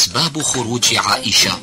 أسباب خروج عائشة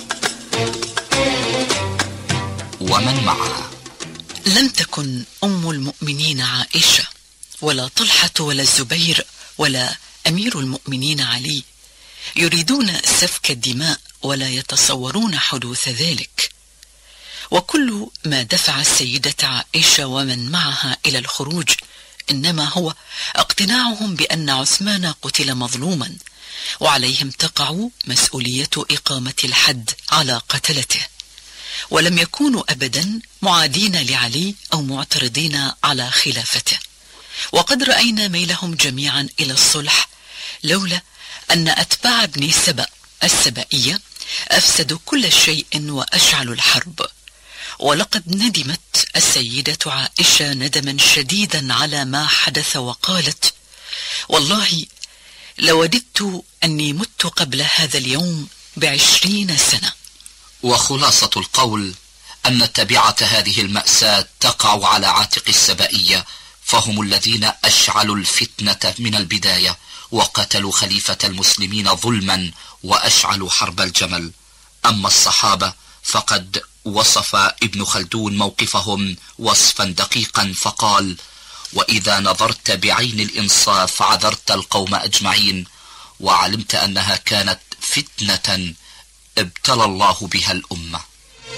ومن معها. لم تكن أم المؤمنين عائشة ولا طلحة ولا الزبير ولا أمير المؤمنين علي يريدون سفك الدماء ولا يتصورون حدوث ذلك، وكل ما دفع السيدة عائشة ومن معها إلى الخروج إنما هو اقتناعهم بأن عثمان قتل مظلوما، وعليهم تقع مسؤولية إقامة الحد على قتلته، ولم يكونوا أبدا معادين لعلي أو معترضين على خلافته. وقد رأينا ميلهم جميعا إلى الصلح، لولا أن أتباع ابن سبأ السبائية أفسدوا كل شيء وأشعلوا الحرب. ولقد ندمت السيدة عائشة ندما شديدا على ما حدث، وقالت: والله لوددت أني مت قبل هذا اليوم ب20 سنة. وخلاصة القول أن تبعة هذه المأساة تقع على عاتق السبائية، فهم الذين أشعلوا الفتنة من البداية وقتلوا خليفة المسلمين ظلما وأشعلوا حرب الجمل. أما الصحابة فقد وصف ابن خلدون موقفهم وصفا دقيقا فقال: وإذا نظرت بعين الإنصاف عذرت القوم أجمعين، وعلمت أنها كانت فتنة ابتلى الله بها الأمة.